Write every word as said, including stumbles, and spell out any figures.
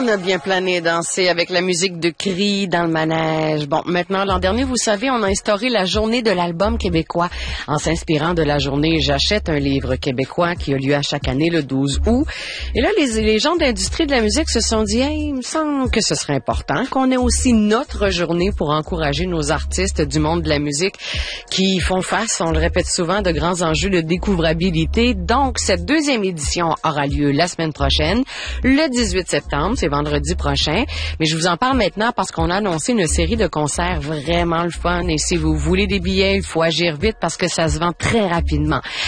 On a bien plané et dansé avec la musique de Cri dans le manège. Bon, maintenant, l'an dernier, vous savez, on a instauré la journée de l'album québécois. En s'inspirant de la journée J'achète un livre québécois qui a lieu à chaque année le douze août. Et là, les, les gens d'industrie de la musique se sont dit, hey, il me semble que ce serait important qu'on ait aussi notre journée pour encourager nos artistes du monde de la musique qui font face, on le répète souvent, de grands enjeux de découvrabilité. Donc, cette deuxième édition aura lieu la semaine prochaine, le dix-huit septembre, c'est vendredi prochain. Mais je vous en parle maintenant parce qu'on a annoncé une série de concerts vraiment le fun. Et si vous voulez des billets, il faut agir vite parce que ça se vend très rapidement.